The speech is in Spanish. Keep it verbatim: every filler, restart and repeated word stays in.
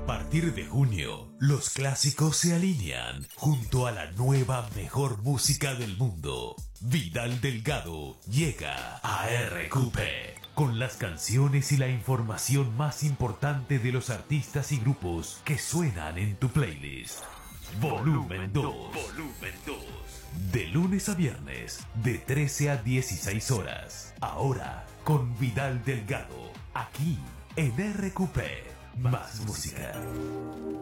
partir de junio, los clásicos se alinean junto a la nueva mejor música del mundo. Vidal Delgado llega a R Q P con las canciones y la información más importante de los artistas y grupos que suenan en tu playlist. Volumen dos. Volumen dos. De lunes a viernes, de trece a dieciséis horas. Ahora, con Vidal Delgado, aquí en R Q P. Más música.